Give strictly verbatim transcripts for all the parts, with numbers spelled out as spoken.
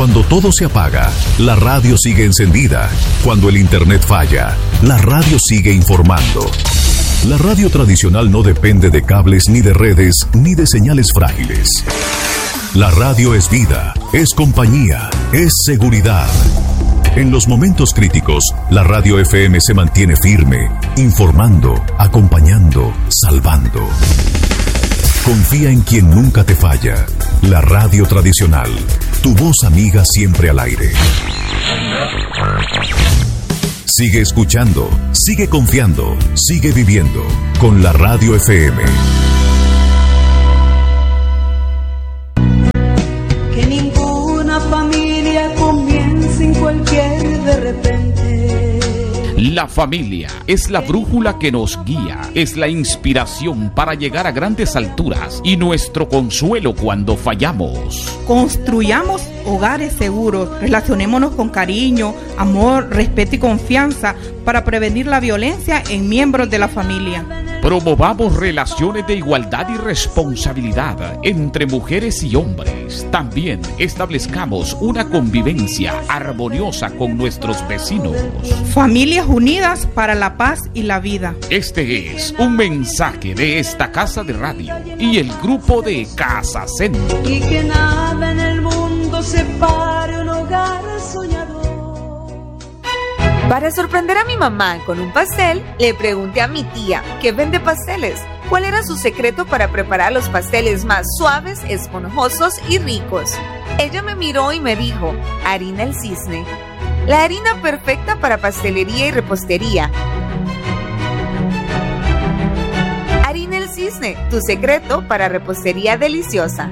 Cuando todo se apaga, la radio sigue encendida. Cuando el internet falla, la radio sigue informando. La radio tradicional no depende de cables ni de redes ni de señales frágiles. La radio es vida, es compañía, es seguridad. En los momentos críticos, la radio F M se mantiene firme, informando, acompañando, salvando. Confía en quien nunca te falla. La radio tradicional, tu voz amiga siempre al aire. Sigue escuchando, sigue confiando, sigue viviendo con la radio F M. Que ninguna familia comience en cualquier de repente. La familia es la brújula que nos guía, es la inspiración para llegar a grandes alturas y nuestro consuelo cuando fallamos. Construyamos hogares seguros, relacionémonos con cariño, amor, respeto y confianza para prevenir la violencia en miembros de la familia. Promovamos relaciones de igualdad y responsabilidad entre mujeres y hombres. También establezcamos una convivencia armoniosa con nuestros vecinos. Familias unidas para la paz y la vida. Este es un mensaje de esta casa de radio y el grupo de Casa Centro. Y que nada en el mundo separe un hogar soñador. Para sorprender a mi mamá con un pastel, le pregunté a mi tía, que vende pasteles, cuál era su secreto para preparar los pasteles más suaves, esponjosos y ricos. Ella me miró y me dijo, harina El Cisne, la harina perfecta para pastelería y repostería. Harina El Cisne, tu secreto para repostería deliciosa.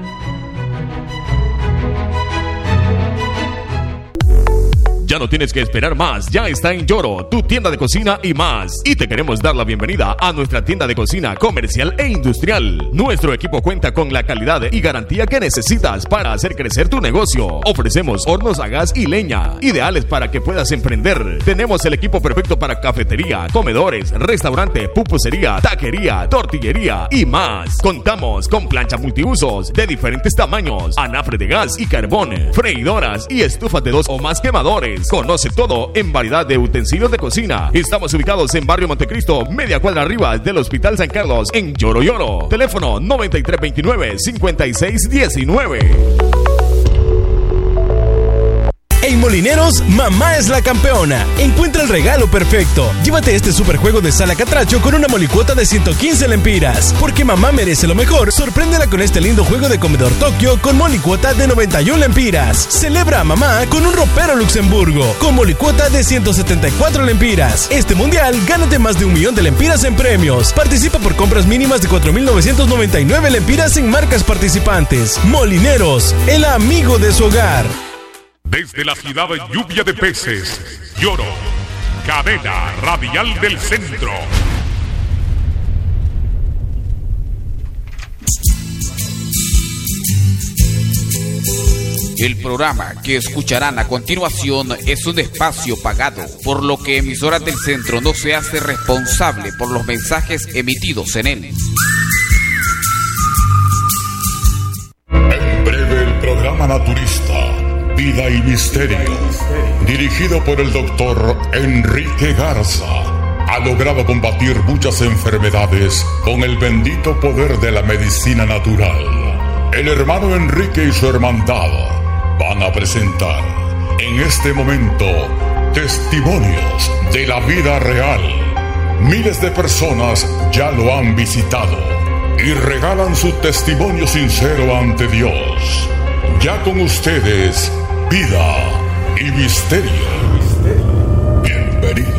Ya no tienes que esperar más, ya está en Lloro, tu tienda de cocina y más. Y te queremos dar la bienvenida a nuestra tienda de cocina comercial e industrial. Nuestro equipo cuenta con la calidad y garantía que necesitas para hacer crecer tu negocio. Ofrecemos hornos a gas y leña, ideales para que puedas emprender. Tenemos el equipo perfecto para cafetería, comedores, restaurante, pupusería, taquería, tortillería y más. Contamos con planchas multiusos de diferentes tamaños, anafre de gas y carbón, freidoras y estufas de dos o más quemadores. Conoce todo en variedad de utensilios de cocina. Estamos ubicados en Barrio Montecristo, media cuadra arriba del Hospital San Carlos, en Lloro Lloro. Teléfono noventa y tres veintinueve, cincuenta y seis diecinueve. En Molineros, mamá es la campeona. Encuentra el regalo perfecto. Llévate este superjuego de sala catracho con una molicuota de ciento quince lempiras. Porque mamá merece lo mejor, sorpréndela con este lindo juego de comedor Tokio con molicuota de noventa y una lempiras. Celebra a mamá con un ropero Luxemburgo con molicuota de ciento setenta y cuatro lempiras. Este mundial, gánate más de un millón de lempiras en premios. Participa por compras mínimas de cuatro mil novecientos noventa y nueve lempiras en marcas participantes. Molineros, el amigo de su hogar. Desde la ciudad de Lluvia de Peces, Lloro, cadena radial del centro. El programa que escucharán a continuación es un espacio pagado, por lo que Emisoras del Centro no se hace responsable por los mensajes emitidos en él. En breve el programa naturista Vida y Misterio, dirigido por el doctor Enrique Garza, ha logrado combatir muchas enfermedades con el bendito poder de la medicina natural. El hermano Enrique y su hermandad van a presentar en este momento testimonios de la vida real. Miles de personas ya lo han visitado y regalan su testimonio sincero ante Dios. Ya con ustedes, Vida y Misterio. Bienvenidos.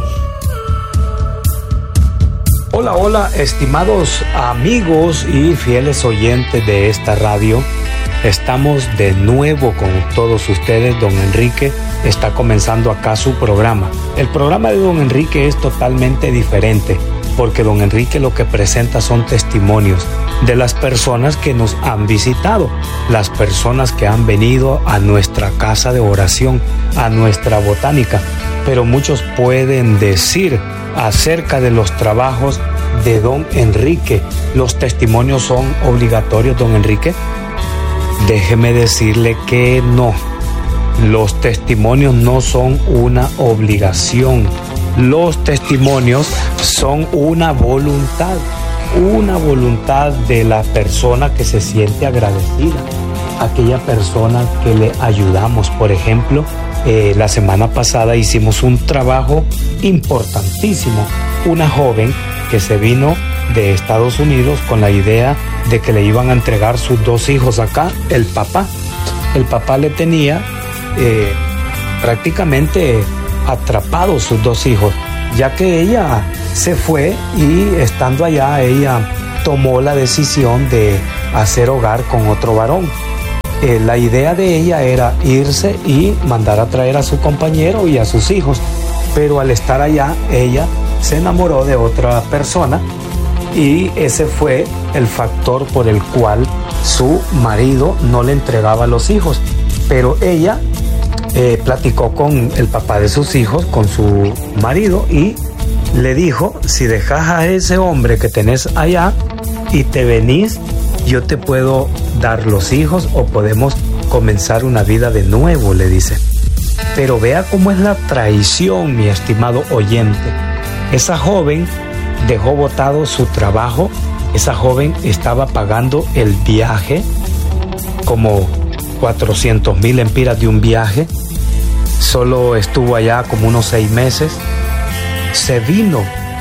Hola, hola, estimados amigos y fieles oyentes de esta radio. Estamos de nuevo con todos ustedes. Don Enrique está comenzando acá su programa. El programa de Don Enrique es totalmente diferente, porque Don Enrique lo que presenta son testimonios de las personas que nos han visitado, las personas que han venido a nuestra casa de oración, a nuestra botánica. Pero muchos pueden decir acerca de los trabajos de Don Enrique, ¿los testimonios son obligatorios, Don Enrique? Déjeme decirle que no. Los testimonios no son una obligación. Los testimonios son una voluntad, una voluntad de la persona que se siente agradecida, aquella persona que le ayudamos. Por ejemplo, eh, la semana pasada hicimos un trabajo importantísimo. Una joven que se vino de Estados Unidos con la idea de que le iban a entregar sus dos hijos acá, el papá. El papá le tenía eh, prácticamente atrapados sus dos hijos, ya que ella se fue y estando allá ella tomó la decisión de hacer hogar con otro varón. Eh, la idea de ella era irse y mandar a traer a su compañero y a sus hijos, pero al estar allá ella se enamoró de otra persona y ese fue el factor por el cual su marido no le entregaba a los hijos. Pero ella eh, platicó con el papá de sus hijos, con su marido, y le dijo: si dejas a ese hombre que tenés allá y te venís, yo te puedo dar los hijos o podemos comenzar una vida de nuevo, le dice. Pero vea cómo es la traición, mi estimado oyente. Esa joven dejó botado su trabajo, esa joven estaba pagando el viaje, como cuatrocientos mil empiras de un viaje, solo estuvo allá como unos seis meses, se vino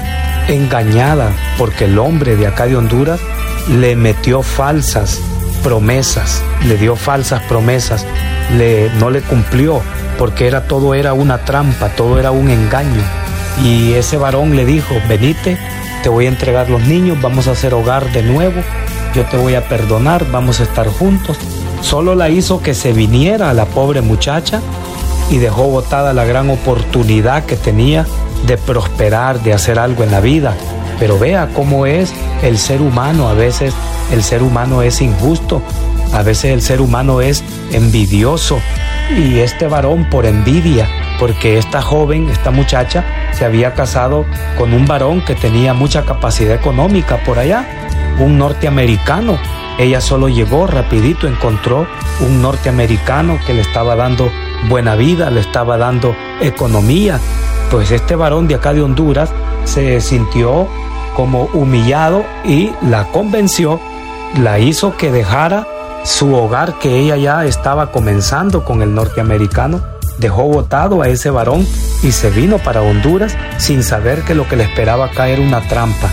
engañada porque el hombre de acá de Honduras le metió falsas promesas, le dio falsas promesas, le, no le cumplió porque era, todo era una trampa, todo era un engaño. Y ese varón le dijo: venite, te voy a entregar los niños, vamos a hacer hogar de nuevo, yo te voy a perdonar, vamos a estar juntos. Solo la hizo que se viniera a la pobre muchacha y dejó botada la gran oportunidad que tenía de prosperar, de hacer algo en la vida. Pero vea cómo es el ser humano. A veces el ser humano es injusto, a veces el ser humano es envidioso. Y este varón, por envidia, porque esta joven, esta muchacha, se había casado con un varón que tenía mucha capacidad económica por allá, un norteamericano. Ella solo llegó rapidito, encontró un norteamericano que le estaba dando buena vida, le estaba dando economía. Pues este varón de acá de Honduras se sintió como humillado y la convenció, la hizo que dejara su hogar que ella ya estaba comenzando con el norteamericano, dejó botado a ese varón y se vino para Honduras sin saber que lo que le esperaba acá era una trampa.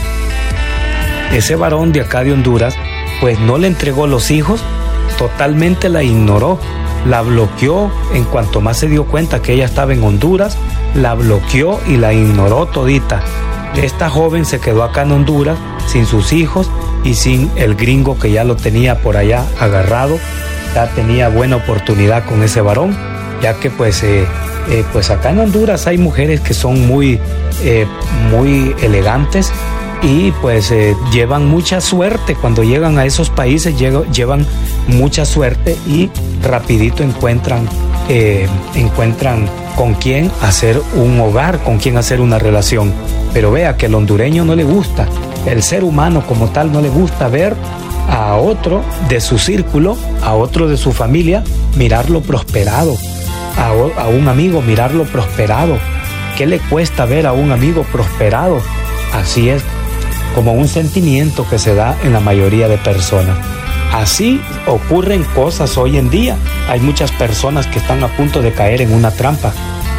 Ese varón de acá de Honduras pues no le entregó los hijos, totalmente la ignoró, la bloqueó. En cuanto más se dio cuenta que ella estaba en Honduras, la bloqueó y la ignoró todita. Esta joven se quedó acá en Honduras sin sus hijos y sin el gringo que ya lo tenía por allá agarrado. Ya tenía buena oportunidad con ese varón, ya que pues, eh, eh, pues acá en Honduras hay mujeres que son muy, eh, muy elegantes y pues eh, llevan mucha suerte. Cuando llegan a esos países llego, llevan mucha suerte y rapidito encuentran, eh, encuentran con quién hacer un hogar, con quién hacer una relación. Pero vea que al hondureño no le gusta, el ser humano como tal no le gusta ver a otro de su círculo, a otro de su familia, mirarlo prosperado, a, a un amigo mirarlo prosperado. ¿Qué le cuesta ver a un amigo prosperado? Así es como un sentimiento que se da en la mayoría de personas. Así ocurren cosas hoy en día. Hay muchas personas que están a punto de caer en una trampa.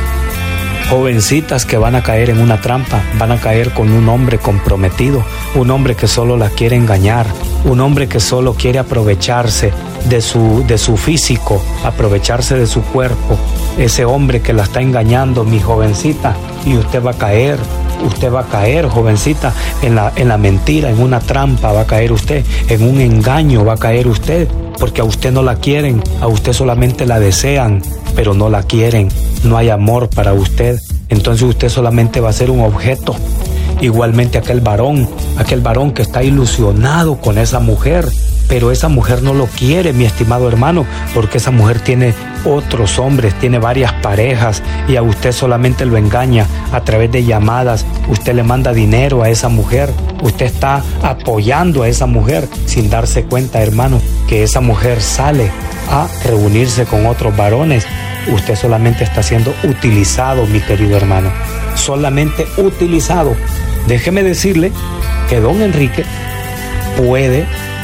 Jovencitas que van a caer en una trampa, van a caer con un hombre comprometido, un hombre que solo la quiere engañar, un hombre que solo quiere aprovecharse de su, de su físico, aprovecharse de su cuerpo. Ese hombre que la está engañando, mi jovencita, y usted va a caer. Usted va a caer, jovencita, en la, en la mentira, en una trampa va a caer usted, en un engaño va a caer usted, porque a usted no la quieren, a usted solamente la desean, pero no la quieren, no hay amor para usted, entonces usted solamente va a ser un objeto. Igualmente aquel varón, aquel varón que está ilusionado con esa mujer, pero esa mujer no lo quiere, mi estimado hermano, porque esa mujer tiene otros hombres, tiene varias parejas y a usted solamente lo engaña a través de llamadas. Usted le manda dinero a esa mujer, usted está apoyando a esa mujer sin darse cuenta, hermano, que esa mujer sale a reunirse con otros varones usted solamente está siendo utilizado, mi querido hermano. Solamente utilizado. Déjeme decirle que don Enrique puede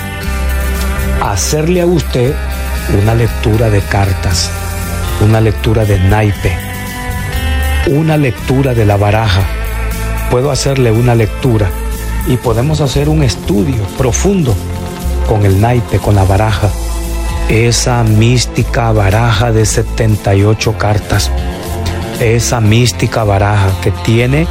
hacerle a usted una lectura de cartas, una lectura de naipe, una lectura de la baraja. Puedo hacerle una lectura y podemos hacer un estudio profundo con el naipe, con la baraja. Esa mística baraja de setenta y ocho cartas. Esa mística baraja que tiene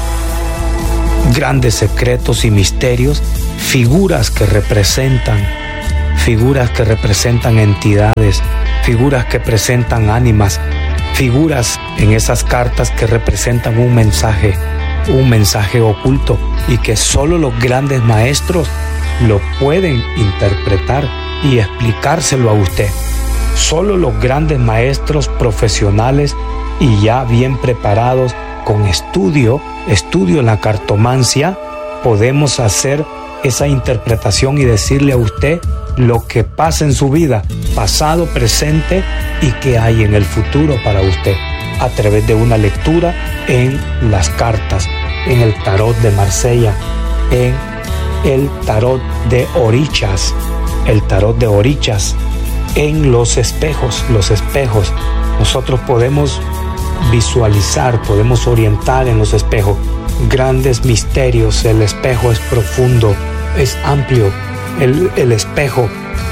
grandes secretos y misterios, figuras que representan, figuras que representan entidades, figuras que presentan ánimas, figuras en esas cartas que representan un mensaje, un mensaje oculto y que solo los grandes maestros lo pueden interpretar y explicárselo a usted. Solo los grandes maestros profesionales y ya bien preparados con estudio, estudio en la cartomancia, podemos hacer esa interpretación y decirle a usted lo que pasa en su vida, pasado, presente y que hay en el futuro para usted, a través de una lectura en las cartas, en el tarot de Marsella, en el tarot de Orichas, el tarot de Orichas, en los espejos, los espejos. Nosotros podemos visualizar, podemos orientar en los espejos grandes misterios. El espejo es profundo, es amplio. El, el espejo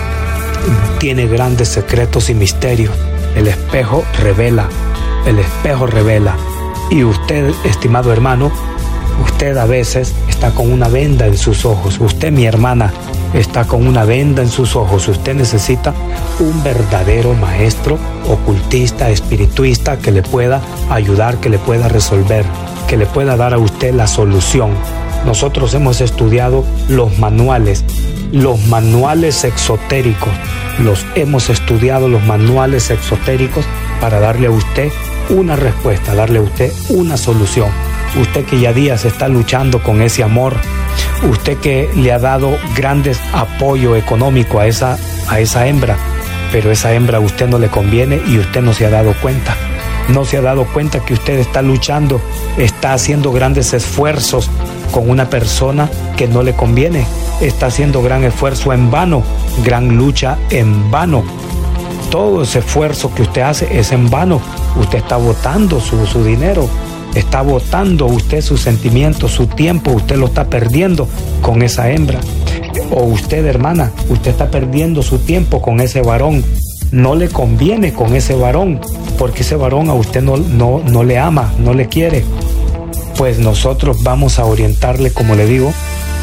tiene grandes secretos y misterios. El espejo revela, el espejo revela. Y usted, estimado hermano, usted a veces está con una venda en sus ojos. Usted, mi hermana, está con una venda en sus ojos. Usted necesita un verdadero maestro ocultista, espirituista, que le pueda ayudar, que le pueda resolver, que le pueda dar a usted la solución. Nosotros hemos estudiado los manuales, los manuales exotéricos. Los hemos estudiado los manuales exotéricos para darle a usted una respuesta, darle a usted una solución. Usted que ya días está luchando con ese amor, usted que le ha dado grandes apoyo económico a esa, a esa hembra, pero esa hembra a usted no le conviene y usted no se ha dado cuenta. No se ha dado cuenta que usted está luchando, está haciendo grandes esfuerzos con una persona que no le conviene. Está haciendo gran esfuerzo en vano, gran lucha en vano. Todo ese esfuerzo que usted hace es en vano. Usted está botando su, su dinero. Está botando usted sus sentimientos, su tiempo, usted lo está perdiendo con esa hembra. O usted, hermana, usted está perdiendo su tiempo con ese varón. No le conviene con ese varón, porque ese varón a usted no, no, no le ama, no le quiere. Pues nosotros vamos a orientarle, como le digo,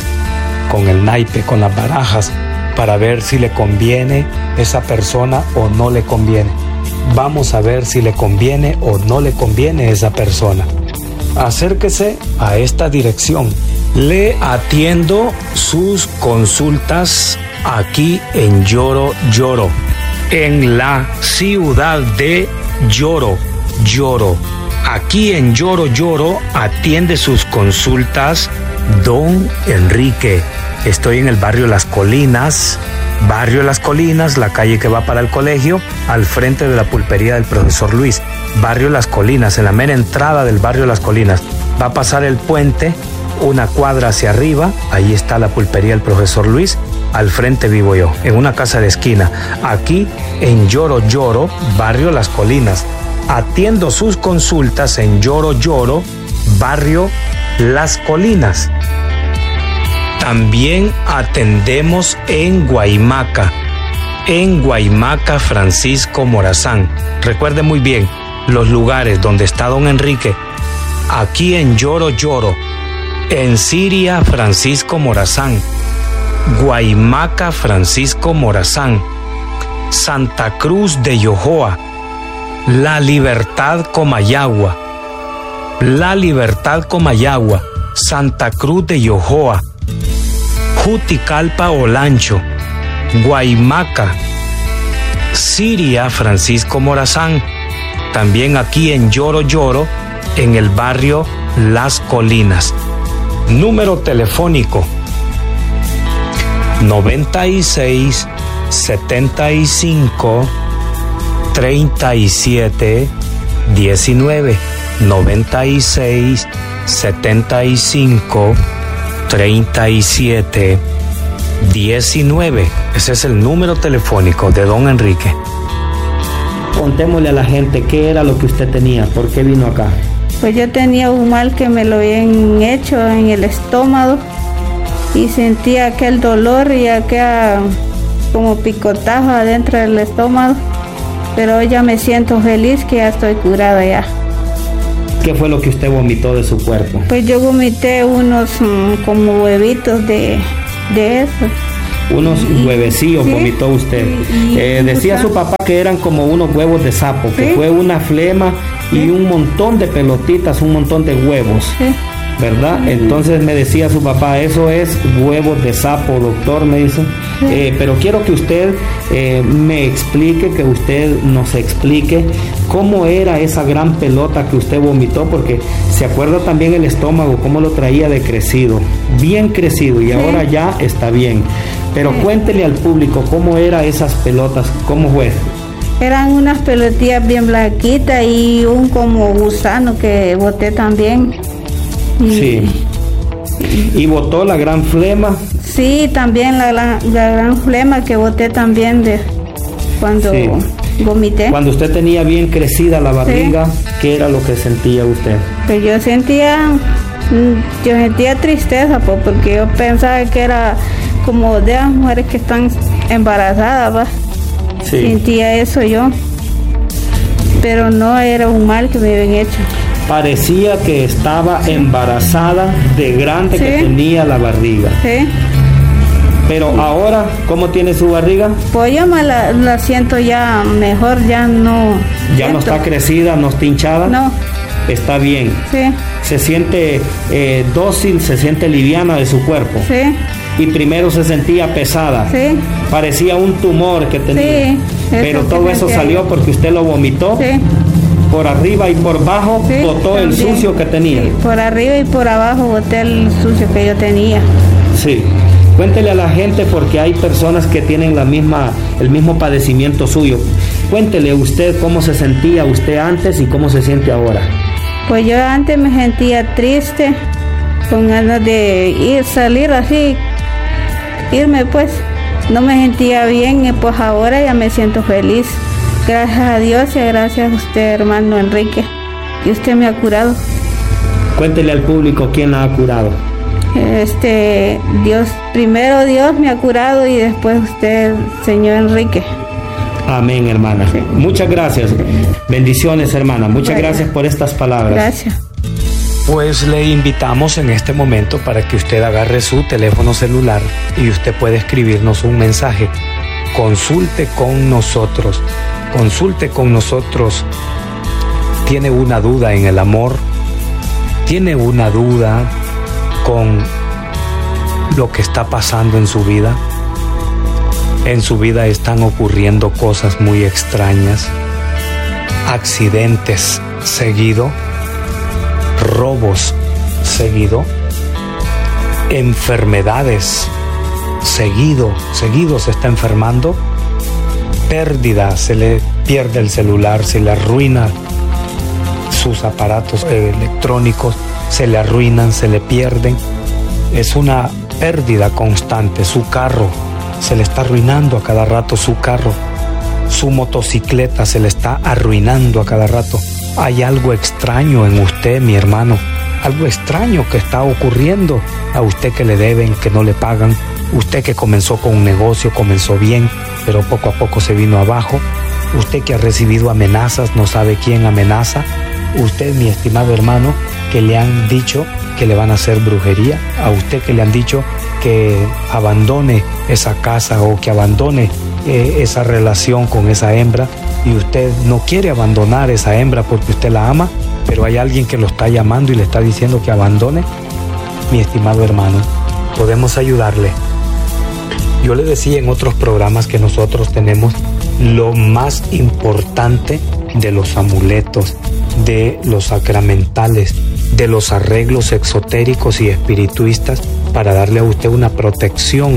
con el naipe, con las barajas, para ver si le conviene esa persona o no le conviene. Vamos a ver si le conviene o no le conviene esa persona. Acérquese a esta dirección. Le atiendo sus consultas aquí en Lloro Lloro, en la ciudad de Lloro Lloro. Aquí en Lloro Lloro atiende sus consultas don Enrique. Estoy en el barrio Las Colinas, barrio Las Colinas, la calle que va para el colegio, al frente de la pulpería del profesor Luis. Barrio Las Colinas, en la mera entrada del barrio Las Colinas. Va a pasar el puente, una cuadra hacia arriba, ahí está la pulpería del profesor Luis. Al frente vivo yo, en una casa de esquina, aquí en Lloro Lloro, barrio Las Colinas. Atiendo sus consultas en Lloro Lloro, barrio Las Colinas. También atendemos en Guaymaca, en Guaymaca Francisco Morazán. Recuerde muy bien los lugares donde está don Enrique. Aquí en Lloro Lloro, en Siria Francisco Morazán, Guaymaca Francisco Morazán, Santa Cruz de Yojoa, La Libertad Comayagua, La Libertad Comayagua, Santa Cruz de Yojoa, Juticalpa Olancho, Guaymaca, Siria Francisco Morazán. También aquí en Lloro Lloro, en el barrio Las Colinas. Número telefónico noventa y seis, setenta y cinco, treinta y siete diecinueve, noventa y seis setenta y cinco treinta y siete diecinueve. Ese es el número telefónico de don Enrique. Contémosle a la gente qué era lo que usted tenía, por qué vino acá. Pues yo tenía un mal que me lo habían hecho en el estómago y sentía aquel dolor y aquel como picotazo adentro del estómago, pero hoy ya me siento feliz que ya estoy curada ya. ¿Qué fue lo que usted vomitó de su cuerpo? Pues yo vomité unos um, como huevitos de, de eso. Unos y, huevecillos sí, vomitó usted. Y, y eh, decía su papá que eran como unos huevos de sapo, ¿sí? Que fue una flema y sí, un montón de pelotitas, un montón de huevos. Sí. ¿Verdad? Entonces me decía su papá, eso es huevos de sapo, doctor, me dice. Sí. Eh, pero quiero que usted eh, me explique, que usted nos explique cómo era esa gran pelota que usted vomitó, porque se acuerda también el estómago, cómo lo traía de crecido, bien crecido, y sí, ahora ya está bien. Pero sí, cuéntele al público cómo eran esas pelotas, cómo fue. Eran unas pelotillas bien blanquitas y un como gusano que boté también. Y, sí. ¿Y botó la gran flema? Sí, también la, la, la gran flema que boté también de cuando sí, vomité. Cuando usted tenía bien crecida la barriga, sí, ¿qué era lo que sentía usted? Pues yo sentía, yo sentía tristeza, pues, porque yo pensaba que era como de las mujeres que están embarazadas, ¿va? Sí. Sentía eso yo, pero no era un mal que me habían hecho. Parecía que estaba embarazada de grande, sí, que tenía la barriga. Sí. Pero sí, ahora, ¿cómo tiene su barriga? Pues yo me la, la siento ya mejor, ya no... ¿Ya siento. No está crecida, no está hinchada? No. Está bien. Sí. Se siente eh, dócil, se siente liviana de su cuerpo. Sí. Y primero se sentía pesada. Sí. Parecía un tumor que tenía. Sí. Pero todo eso salió porque usted lo vomitó. Sí. Por arriba y por abajo, sí, botó también el sucio que tenía. Sí, por arriba y por abajo boté el sucio que yo tenía. Sí. Cuéntele a la gente, porque hay personas que tienen la misma, el mismo padecimiento suyo. Cuéntele usted cómo se sentía usted antes y cómo se siente ahora. Pues yo antes me sentía triste, con ganas de ir, salir así, irme pues. No me sentía bien y pues ahora ya me siento feliz. Gracias a Dios y gracias a usted, hermano Enrique, que usted me ha curado. Cuéntele al público quién la ha curado. Este, Dios, primero Dios me ha curado y después usted, señor Enrique. Amén, hermana. Sí. Muchas gracias. Bendiciones, hermana. Muchas bueno, gracias por estas palabras. Gracias. Pues le invitamos en este momento para que usted agarre su teléfono celular y usted puede escribirnos un mensaje. Consulte con nosotros. Consulte con nosotros. ¿Tiene una duda en el amor? ¿Tiene una duda con lo que está pasando en su vida? En su vida están ocurriendo cosas muy extrañas, accidentes seguido, robos seguido, enfermedades seguido, seguido se está enfermando, pérdida, se le pierde el celular, se le arruina sus aparatos electrónicos, se le arruinan, se le pierden, es una pérdida constante, su carro se le está arruinando a cada rato, su carro, su motocicleta se le está arruinando a cada rato. Hay algo extraño en usted, mi hermano, algo extraño que está ocurriendo a usted, que le deben, que no le pagan, usted que comenzó con un negocio, comenzó bien, pero poco a poco se vino abajo, usted que ha recibido amenazas, no sabe quién amenaza, usted, mi estimado hermano, que le han dicho que le van a hacer brujería, a usted que le han dicho que abandone esa casa o que abandone eh, esa relación con esa hembra, y usted no quiere abandonar esa hembra porque usted la ama, pero hay alguien que lo está llamando y le está diciendo que abandone. Mi estimado hermano, podemos ayudarle. Yo le decía en otros programas que nosotros tenemos lo más importante de los amuletos, de los sacramentales, de los arreglos exotéricos y espirituistas para darle a usted una protección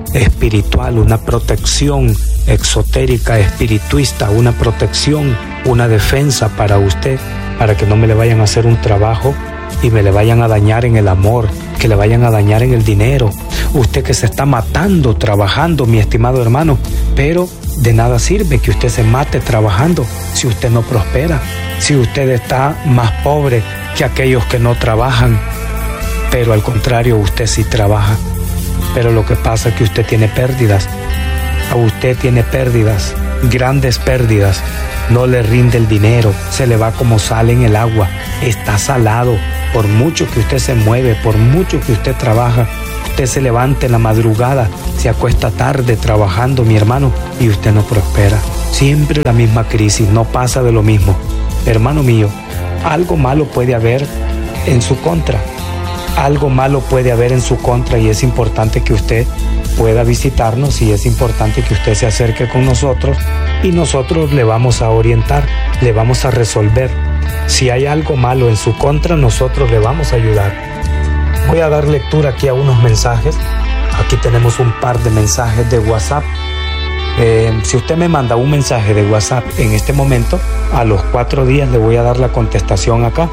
espiritual, una protección exotérica, espirituista, una protección, una defensa para usted, para que no me le vayan a hacer un trabajo y me le vayan a dañar en el amor, que le vayan a dañar en el dinero. Usted que se está matando trabajando, mi estimado hermano, pero de nada sirve que usted se mate trabajando si usted no prospera, si usted está más pobre que aquellos que no trabajan, pero al contrario, usted sí trabaja. Pero lo que pasa es que usted tiene pérdidas, a usted tiene pérdidas, grandes pérdidas, no le rinde el dinero, se le va como sal en el agua, está salado. Por mucho que usted se mueve, por mucho que usted trabaja, usted se levanta en la madrugada, se acuesta tarde trabajando, mi hermano, y usted no prospera. Siempre la misma crisis, no pasa de lo mismo. Hermano mío, algo malo puede haber en su contra. Algo malo puede haber en su contra y es importante que usted pueda visitarnos y es importante que usted se acerque con nosotros y nosotros le vamos a orientar, le vamos a resolver. Si hay algo malo en su contra, nosotros le vamos a ayudar. Voy a dar lectura aquí a unos mensajes. Aquí tenemos un par de mensajes de WhatsApp. Eh, si usted me manda un mensaje de WhatsApp en este momento, a los cuatro días le voy a dar la contestación acá.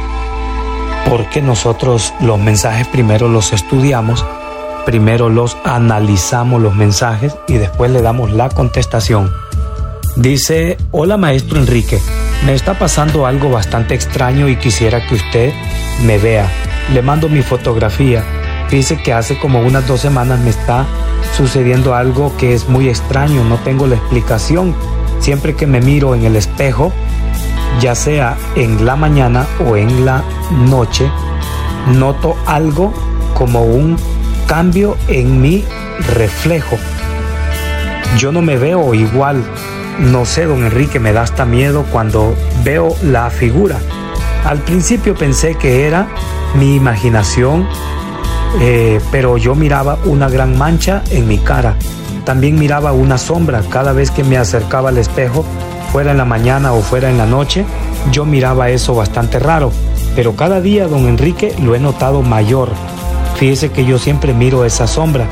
Porque nosotros los mensajes primero los estudiamos, primero los analizamos los mensajes y después le damos la contestación. Dice: hola maestro Enrique, me está pasando algo bastante extraño y quisiera que usted me vea. Le mando mi fotografía. Dice que hace como unas dos semanas me está sucediendo algo que es muy extraño, no tengo la explicación. Siempre que me miro en el espejo, ya sea en la mañana o en la noche, noto algo como un cambio en mi reflejo. Yo no me veo igual. No sé, don Enrique, me da hasta miedo cuando veo la figura. Al principio pensé que era mi imaginación, eh, pero yo miraba una gran mancha en mi cara. También miraba una sombra cada vez que me acercaba al espejo, fuera en la mañana o fuera en la noche. Yo miraba eso bastante raro, pero cada día, don Enrique, lo he notado mayor. Fíjese que yo siempre miro esa sombra.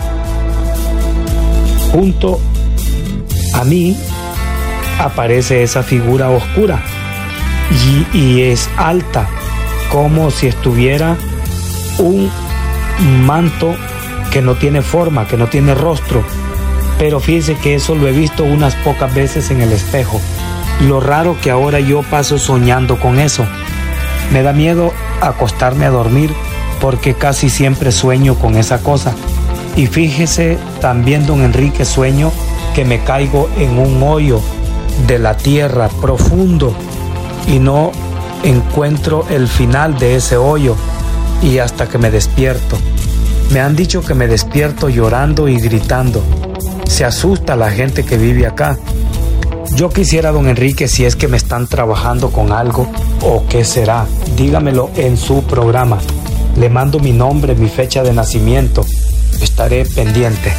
Junto a mí aparece esa figura oscura y, y es alta, como si estuviera un manto que no tiene forma, que no tiene rostro. Pero fíjese que eso lo he visto unas pocas veces en el espejo. Lo raro que ahora yo paso soñando con eso. Me da miedo acostarme a dormir porque casi siempre sueño con esa cosa. Y fíjese también, don Enrique, sueño que me caigo en un hoyo de la tierra profundo y no encuentro el final de ese hoyo y hasta que me despierto. Me han dicho que me despierto llorando y gritando. Se asusta la gente que vive acá. Yo quisiera, don Enrique, si es que me están trabajando con algo o qué será, dígamelo en su programa. Le mando mi nombre, mi fecha de nacimiento. Estaré pendiente.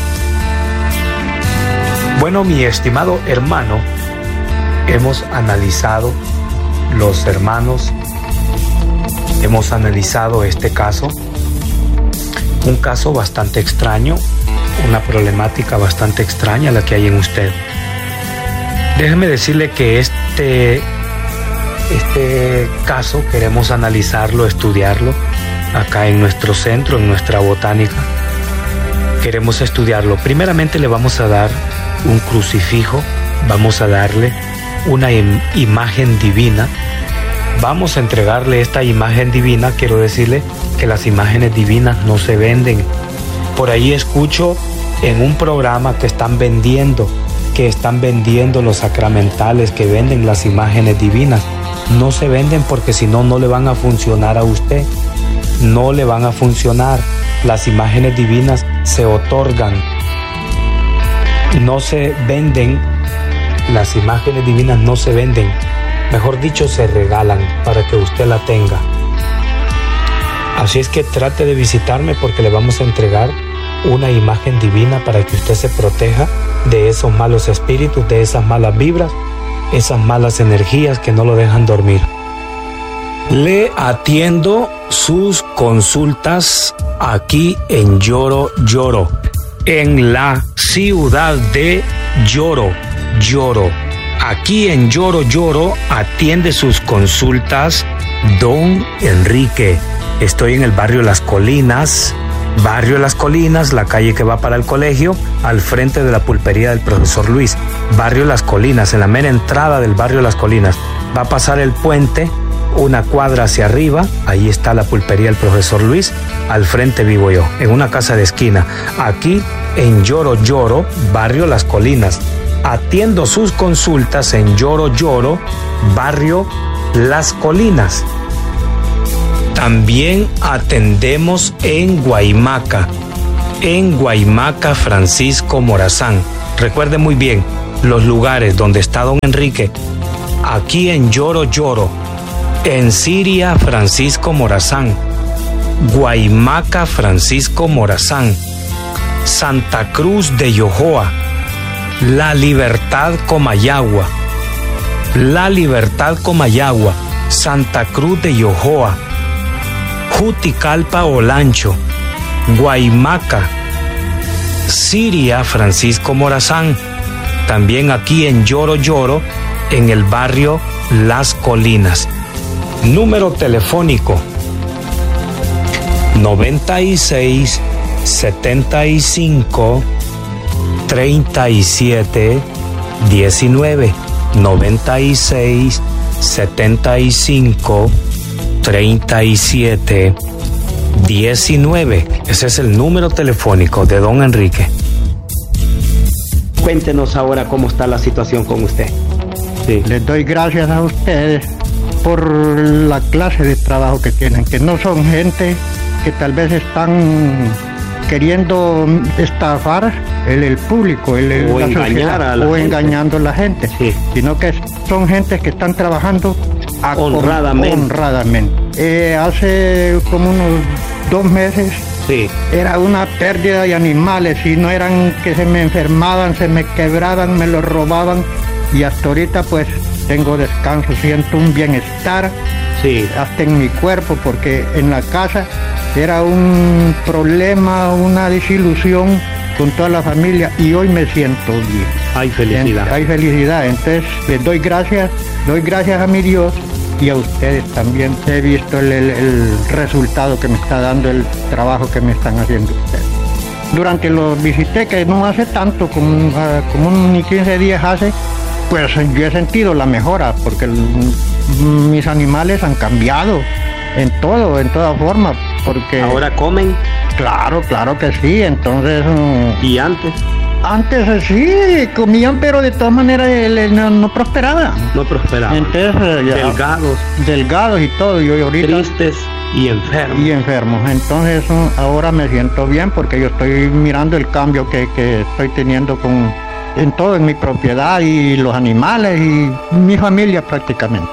Bueno, mi estimado hermano, hemos analizado los hermanos, hemos analizado este caso, un caso bastante extraño, una problemática bastante extraña la que hay en usted. Déjeme decirle que este, este caso queremos analizarlo, estudiarlo acá en nuestro centro, en nuestra botánica. Queremos estudiarlo. Primeramente le vamos a dar un crucifijo, vamos a darle una im- imagen divina. Vamos a entregarle esta imagen divina. Quiero decirle que las imágenes divinas no se venden. Por ahí escucho en un programa que están vendiendo, que están vendiendo los sacramentales, que venden las imágenes divinas. No se venden porque si no, no le van a funcionar a usted. No le van a funcionar. Las imágenes divinas se otorgan. No se venden. Las imágenes divinas no se venden. Mejor dicho, se regalan para que usted la tenga. Así es que trate de visitarme porque le vamos a entregar una imagen divina para que usted se proteja de esos malos espíritus, de esas malas vibras, esas malas energías que no lo dejan dormir. Le atiendo sus consultas aquí en Lloro Lloro. en la ciudad de Lloro, Lloro. Aquí en Lloro, Lloro atiende sus consultas don Enrique. Estoy en el barrio Las Colinas, barrio Las Colinas, la calle que va para el colegio, al frente de la pulpería del profesor Luis. Barrio Las Colinas, en la mera entrada del barrio Las Colinas. Va a pasar el puente, una cuadra hacia arriba, ahí está la pulpería del profesor Luis, al frente vivo yo, en una casa de esquina. Aquí en Lloro, Lloro, barrio Las Colinas. Atiendo sus consultas en Lloro, Lloro, barrio Las Colinas. También atendemos en Guaymaca, en Guaymaca Francisco Morazán. Recuerde muy bien los lugares donde está don Enrique. Aquí en Lloro, Lloro, en Siria Francisco Morazán, Guaymaca Francisco Morazán, Santa Cruz de Yojoa, La Libertad Comayagua, La Libertad Comayagua, Santa Cruz de Yojoa, Juticalpa Olancho, Guaymaca, Siria Francisco Morazán. También aquí en Lloro, Lloro, en el barrio Las Colinas. Número telefónico noventa y seis, setenta y cinco, treinta y siete, diecinueve. noventa y seis, setenta y cinco, treinta y siete, diecinueve. Ese es el número telefónico de don Enrique. Cuéntenos ahora cómo está la situación con usted. Sí. Les doy gracias a ustedes por la clase de trabajo que tienen, que no son gente que tal vez están queriendo estafar el, el público, el, el, o la engañar sociedad, a la o gente. engañando a la gente, sí. Sino que son gente que están trabajando a honradamente. honradamente. Eh, hace como unos dos meses sí. Era una pérdida de animales y no eran que se me enfermaban, se me quebraban, me los robaban y hasta ahorita pues tengo descanso, siento un bienestar sí. hasta en mi cuerpo, porque en la casa era un problema, una desilusión con toda la familia y hoy me siento bien. Hay felicidad. En, hay felicidad, entonces les doy gracias, doy gracias a mi Dios y a ustedes también. He visto el, el, el resultado que me está dando el trabajo que me están haciendo ustedes. Durante los visité, que no hace tanto, como, como ni quince días hace, pues yo he sentido la mejora, porque el, mis animales han cambiado en todo, en toda forma, porque... ¿Ahora comen? Claro, claro que sí, entonces... ¿Y antes? Antes sí, comían, pero de todas maneras no, no prosperaban. No prosperaban. Entonces, ya, delgados. Delgados y todo, y ahorita... Tristes y enfermos. Y enfermos, entonces ahora me siento bien porque yo estoy mirando el cambio que, que estoy teniendo con... en todo, en mi propiedad y los animales y mi familia prácticamente.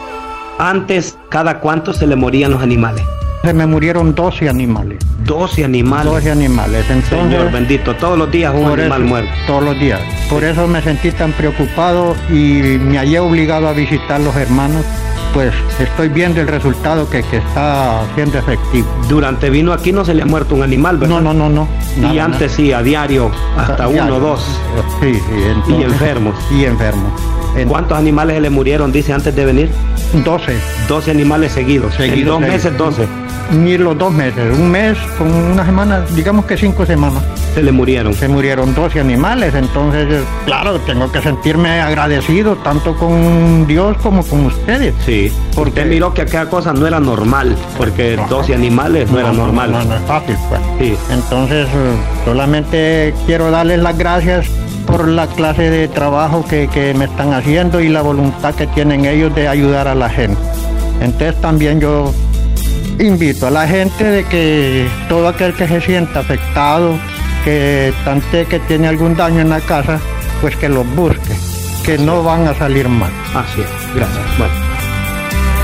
Antes, ¿cada cuánto se le morían los animales? Se me murieron doce animales. doce animales. doce animales. Entonces, Señor bendito, todos los días un animal eso, muerto. Todos los días. Por eso me sentí tan preocupado y me hallé obligado a visitar los hermanos. Pues estoy viendo el resultado que, que está siendo efectivo. Durante vino aquí no se le ha muerto un animal, ¿verdad? No, no, no, no. Nada, y antes nada. Sí, a diario, hasta a uno o dos. Sí, sí. Entonces, y enfermos. Y enfermos. Entonces, ¿cuántos animales se le murieron, dice, antes de venir? doce. doce animales seguidos. seguidos en dos seguidos. meses, doce. Ni los dos meses. Un mes con una semana, digamos que cinco semanas. Se le murieron. Se murieron doce animales. Entonces, claro, tengo que sentirme agradecido tanto con Dios como con ustedes. Sí. Porque usted miró que aquella cosa no era normal, porque no, doce animales no, no era no, normal. No, no, no es fácil, pues. Sí. Entonces, solamente quiero darles las gracias por la clase de trabajo que, que me están haciendo y la voluntad que tienen ellos de ayudar a la gente. Entonces también yo invito a la gente de que todo aquel que se sienta afectado, que tante que tiene algún daño en la casa, pues que los busque, que Así no es. Van a salir mal. Así es, gracias. Bueno.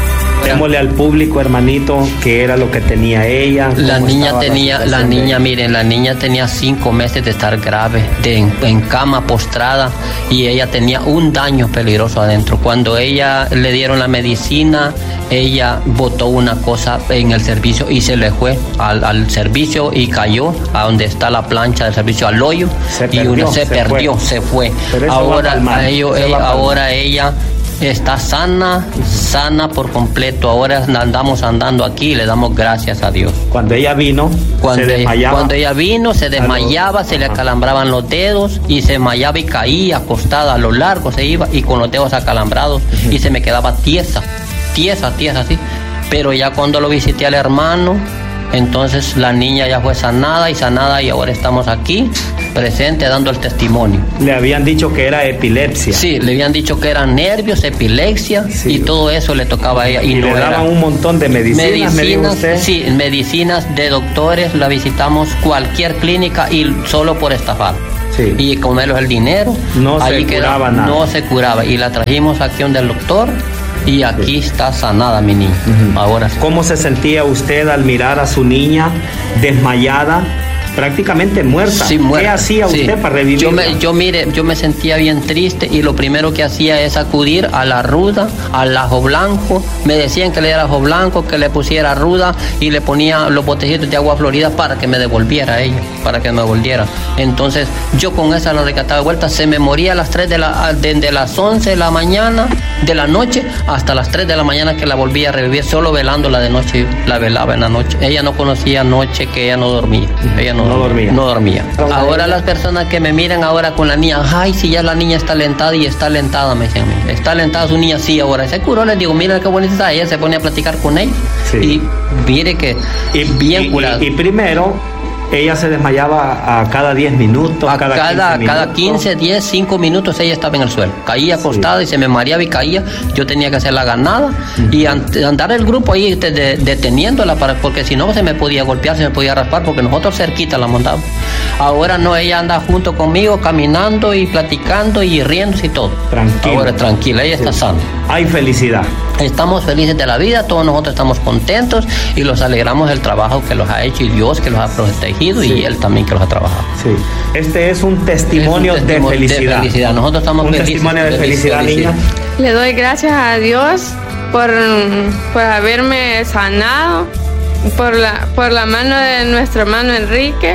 Démosle al público, hermanito, qué era lo que tenía ella. La niña tenía, la niña, miren, la niña tenía cinco meses de estar grave, de, en, en cama postrada, y ella tenía un daño peligroso adentro. Cuando ella le dieron la medicina, ella botó una cosa en el servicio y se le fue al, al servicio y cayó a donde está la plancha del servicio, al hoyo, se y perdió, uno se, se perdió, fue. se fue. Pero ahora a ello, ella, ahora ella está sana, sana por completo. Ahora andamos andando aquí y le damos gracias a Dios. Cuando ella vino, cuando, se desmayaba. Cuando ella vino, se desmayaba, se le acalambraban los dedos y se desmayaba y caía acostada a lo largo, se iba y con los dedos acalambrados y se me quedaba tiesa, tiesa, tiesa así. Pero ya cuando lo visité al hermano, entonces la niña ya fue sanada y sanada y ahora estamos aquí presente dando el testimonio. Le habían dicho que era epilepsia. Sí, le habían dicho que eran nervios, epilepsia, sí, y todo eso le tocaba a ella. Y, y no le daban era. un montón de medicinas, medicinas, me dijo usted. Sí, medicinas de doctores, la visitamos cualquier clínica y solo por estafar. Sí. Y comerlos el dinero. No se ahí curaba quedaba, nada. No se curaba. Y la trajimos a acción del doctor. Y aquí sí. está sanada mi niña. Uh-huh. Ahora sí. ¿Cómo se sentía usted al mirar a su niña desmayada, prácticamente muerta? Sí, muerta. ¿Qué hacía sí. usted para revivirla? Yo me, yo mire, yo me sentía bien triste y lo primero que hacía es acudir a la ruda, al ajo blanco. Me decían que le diera ajo blanco, que le pusiera ruda y le ponía los botecitos de agua florida para que me devolviera ella, para que me devolviera. Entonces yo con esa la recataba de vuelta. Se me moría a las tres de la, desde las once de la mañana, de la noche, hasta las tres de la mañana que la volvía a revivir, solo velándola de noche, la velaba en la noche. Ella no conocía noche que ella no dormía. Ella no, no dormía. No dormía. Ahora las personas que me miran ahora con la niña, ay, si ya la niña está alentada y está alentada, me dicen, está alentada su niña, sí, ahora se curó, les digo, mira qué bonita está, ella se pone a platicar con ella. Sí. Y mire que y, bien y, curada. Y, y primero, ella se desmayaba a cada diez minutos, a cada, cada, quince minutos. cada quince, diez, cinco minutos ella estaba en el suelo. Caía acostada sí. y se me mareaba y caía. Yo tenía que hacer la ganada uh-huh. y andar el grupo ahí de, de, deteniéndola, para, porque si no se me podía golpear, se me podía raspar, porque nosotros cerquita la montábamos. Ahora no, ella anda junto conmigo caminando y platicando y riéndose y todo. Tranquila. Ahora tranquila, ella sí. está sana. Hay felicidad. Estamos felices de la vida, todos nosotros estamos contentos y los alegramos del trabajo que los ha hecho y Dios que los ha protegido sí. y Él también que los ha trabajado. Sí. Este es un testimonio, es un testimonio de, felicidad. de felicidad. Nosotros estamos un felices. Un testimonio de felicidad, felicidad, niña. Le doy gracias a Dios por, por haberme sanado, por la, por la mano de nuestro hermano Enrique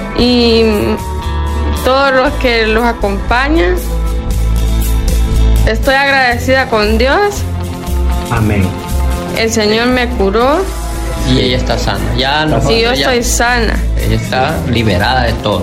y todos los que los acompañan. Estoy agradecida con Dios. Amén. El Señor me curó. Y ella está sana. Ya no, sí, yo ya, estoy sana. Ella está liberada de todo.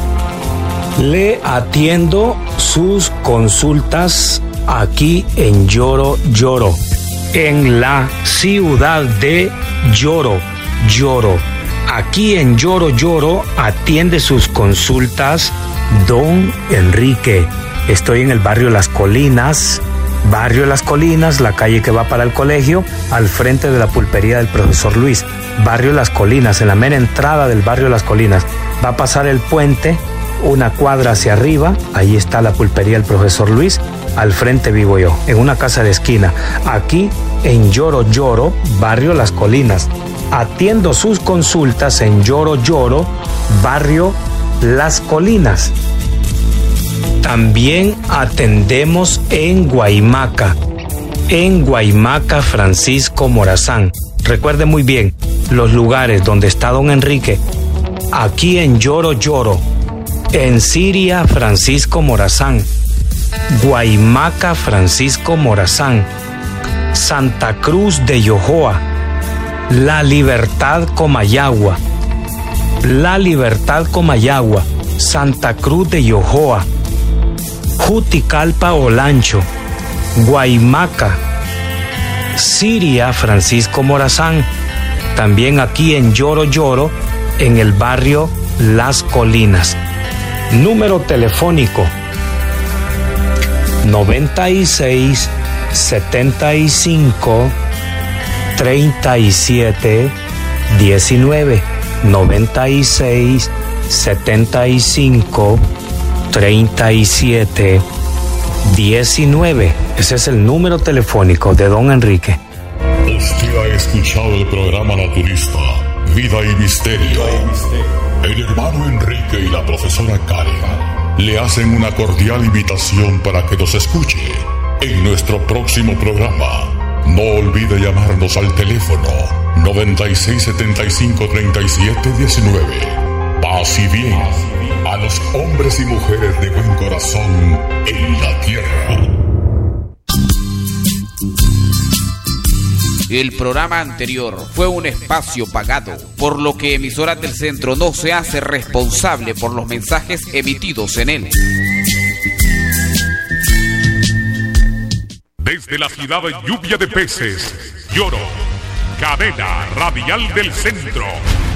Le atiendo sus consultas aquí en Lloro Lloro, en la ciudad de Lloro Lloro. Aquí en Lloro Lloro atiende sus consultas don Enrique. Estoy en el barrio Las Colinas, barrio Las Colinas, la calle que va para el colegio, al frente de la pulpería del profesor Luis. Barrio Las Colinas, en la mera entrada del barrio Las Colinas. Va a pasar el puente, una cuadra hacia arriba, ahí está la pulpería del profesor Luis, al frente vivo yo, en una casa de esquina. Aquí en Lloro Lloro, barrio Las Colinas. Atiendo sus consultas en Lloro Lloro, barrio Las Colinas. También atendemos en Guaymaca, en Guaymaca Francisco Morazán. Recuerde muy bien los lugares donde está don Enrique. Aquí en Lloro Lloro, en Siria Francisco Morazán, Guaymaca Francisco Morazán, Santa Cruz de Yojoa, La Libertad Comayagua, La Libertad Comayagua, Santa Cruz de Yojoa, Juticalpa Olancho, Guaymaca, Siria Francisco Morazán, también aquí en Lloro Lloro, en el barrio Las Colinas. Número telefónico noventa y seis, setenta y cinco, treinta y siete, diecinueve, noventa y seis, setenta y cinco, treinta y siete, diecinueve. Ese es el número telefónico de don Enrique. Usted ha escuchado el programa naturista Vida y Misterio. El hermano Enrique y la profesora Karen le hacen una cordial invitación para que nos escuche en nuestro próximo programa. No olvide llamarnos al teléfono noventa y seis setenta y cinco treinta y siete diecinueve. Paz y bien a los hombres y mujeres de buen corazón en la tierra. El programa anterior fue un espacio pagado, por lo que Emisoras del Centro no se hace responsable por los mensajes emitidos en él. Desde la ciudad de Lluvia de Peces, Lloro, cadena radial del centro.